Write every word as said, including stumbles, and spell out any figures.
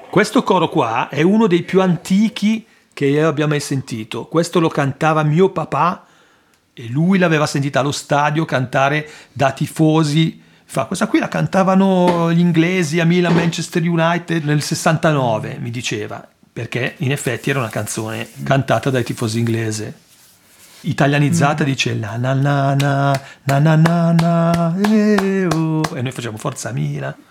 Questo coro qua è uno dei più antichi che io abbia mai sentito. Questo lo cantava mio papà e lui l'aveva sentita allo stadio cantare da tifosi. Fa, questa qui la cantavano gli inglesi a Milan, Manchester United nel sessantanove, mi diceva, perché in effetti era una canzone cantata dai tifosi inglesi. Italianizzata, mm. dice na na na na na na na na eh, oh. E noi facciamo Forza Milan.